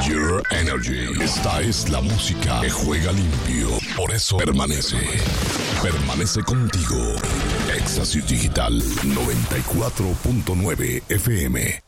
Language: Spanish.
Pure Energy. Esta es la música que juega limpio. Por eso permanece. Permanece contigo. Éxtasis Digital 94.9 FM.